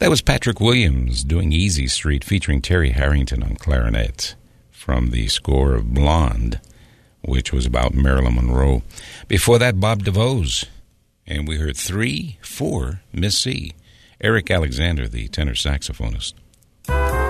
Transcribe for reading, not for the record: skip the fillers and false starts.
That was Patrick Williams doing Easy Street featuring Terry Harrington on clarinet from the score of Blonde, which was about Marilyn Monroe. Before that, Bob DeVos. And we heard 3-4, Miss C. Eric Alexander, the tenor saxophonist.